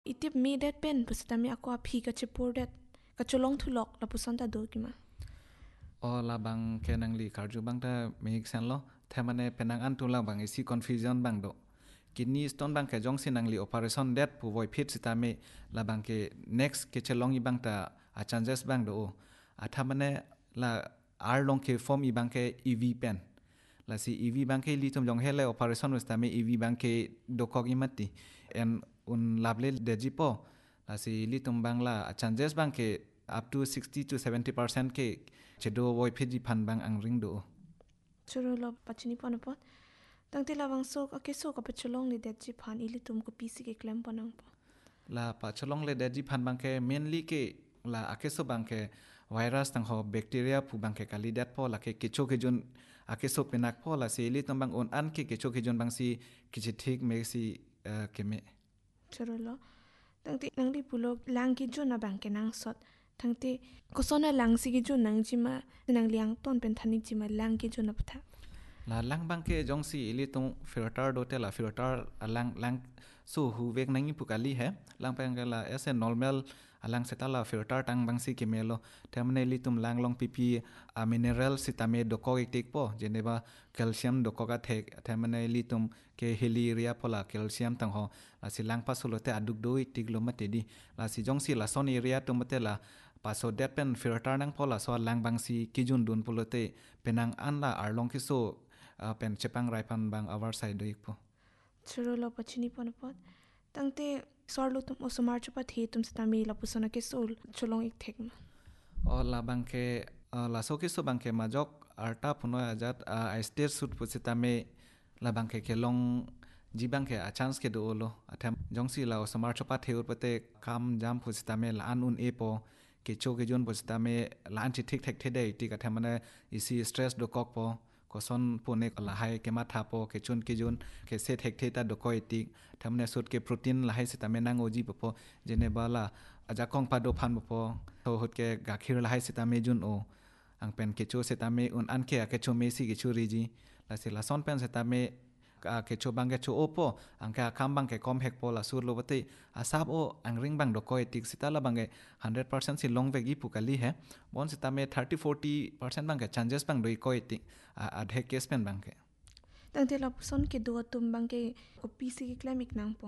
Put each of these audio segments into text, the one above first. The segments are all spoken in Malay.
Itip mi det pen pusitami aku api ka cepur det ka colong thulok la puson ta do kima. La bang ke nang li karju bang ta make sense lo thamane penang an tu la bang isi confusion bang do kidney stone bang ke jong si nang li operation det pu voi phit sitame la bang ke next ke chelong i bang ta a chances bang do a thamane la ar long ke form i bang ke ev pen la si ev bang ke li tum jong hele operation sitame ev bang ke do kog i mati en un lable de jipo la si li tum bang la a chances bang ke up to 60 to 70% ke chedo voi phit ji phan bang ang ring do Churu lo pachini pon pot. Tang ti lawang so ake so ka pacholong li det ji phan ili tum ko pisi ke klem panang po. La pa cholong le de ji phan bang ke mainly ke la ake so bang ke virus tang ho bacteria pu bang ke kali dat po la ke kecho ke jun ake so penak po la si li tum bang on an ke kecho ke jun bang si kichi thik me si ke me Churu lo. Tang ti nang li pulo lang ki jun na bang ke nang sot. Tang ti kusona lang si ki jun nang jima nang liang ton pen thani jima lang ki jun na patha. La lang bang ke jong si ili tung filter do te la filter lang so hu vek nang pu kali hai lang pang la ऐसे normal alang seta la filter tang bang si ke melo temne li tum lang long pp a mineral sitame do ko tik po jeneba calcium do ko ka thek temne li tum ke heliria pola calcium tang ho la si lang pa solo te aduk do tik lo mate di la si jong si la son area tum te la paso det pen filter nang pola so lang bang si kijun dun polote penang an la arlong ki so pen chepang raipan bang our side do ikpo Churu lo pachini pon pot. Tang ti sorlu tum osomar chupa thi tum stami la pusona ke so cholong ik thek ma. la bang ke la so ki so bang ke majok arta puno ajat a state suit pusitame la bang ke kelong ji bang ke a chance ke do lo athem jongsi la osomar chopa theur pate kam jam pusitame la anun epo ke cho ke jon pusitame la anti thik thek thede ti ka thamane isi stress do kok po koson pone la hai ke ma thapo ke chun ke jon ke se thek theta do ko etik thamne sut ke protein la hai sitame nang oji popo jene bala aja kong pa do phan popo so hot ke gakhir la hai sitame jun o ang pen ke cho sitame un an ke cho mesi ke chu riji la se la son pen sitame ke cho bang ke cho opo ang ka kam bang ke kom hek po la sur lo bate asap o ang ring bang do ko etik sitala bang 100% si long vegi pukali hai bon sitame 30-40% bang ke chances bang do ko etik adhe case pen bang ke Tang ti la puson ke do tum bang ke ko pisi ke klem ik nang po.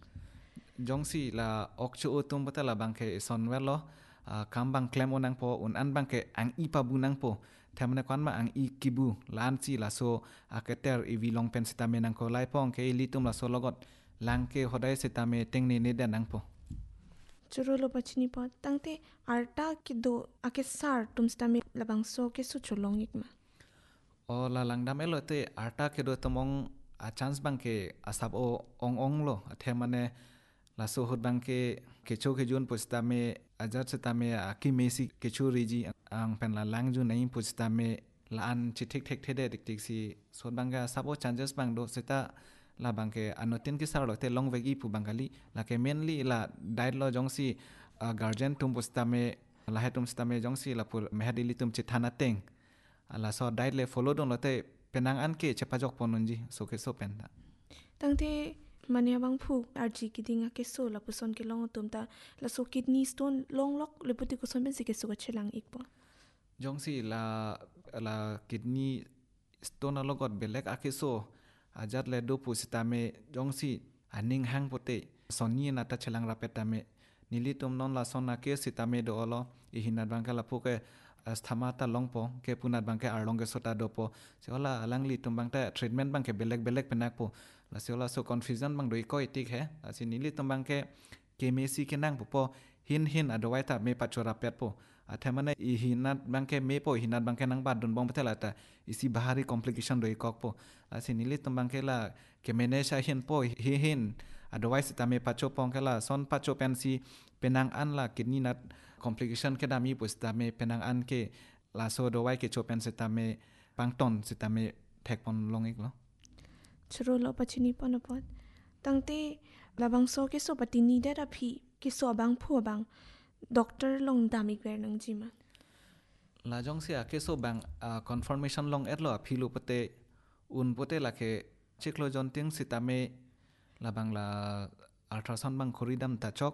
jongsi la okcho tum batala bang ke son welo kam bang klem onang po un an bang ke ang ipa bunang po thamne kwan ma ang ikibu lan si la so aketer ivi long pen sitame nang ko lai pong ke litum la so logot lang ke hodai sitame tengni ne dan nang po Churu lo pachini pot. Tang ti arta ki do ake sar tum stami la bang so ke so cholong ik ma. o la langdam elo te arta ke do tomong a chance bang ke asap o ong lo athemane la so hot bang ke kecho ke jun postame ajat sitame aki mesi kecho riji ang pen la lang ju nei postame la an chitik thek thede dik tik si so bang ga sabo chances bang do sita la bang ke anotin ki sarlo te long vegi pu bangali la ke mainly la diet lo jong si guardian tum postame la hetum stame jong si la pur mehadili tum chithana teng ala so diet le follow don lote penang an ke chepajok ponunji so ke so pen da Tang ti mania bang phu RG ki dinga ke so la puson ke long tum ta la so kidney stone long lok le puti ko son ben si ke so ka chelang ik po. jong si la kidney stone logot belek ake so ajat le do pusitame jong si aning hang pote sonni na ta chelang rapetame nili tum non la sonna ke sitame do olo ihinat bangka la puke sthamata longpo ke punat bangke arlong ke sota dopo seola alangli tum bangta treatment bangke belek penak po la seola so confusion bang doi ko etik he asi nili tum bangke ke mesi ke nang po hin adowai ta me pachora pet po athemane ihinat bangke me po ihinat bangke nang bad don bong betela ta isi bahari complication doi kok po asi nili tum bangke la ke menesha hin po hin otherwise tame pacho pongkela son pacho pensi penang an la kidney nat complication ke dami pues tame penang an ke la so do wai ke cho pen se tame pangton se tame thek pon longik lo Churu lo pachini pon pot. Tang ti la bang so ke so patini da da phi ke so bang phu bang doctor long damik ver nang jima. la jong se ke so bang confirmation long etlo philu pate un pote la ke cheklo jon ting se tame la bang la ultrasound bang khoridam ta chok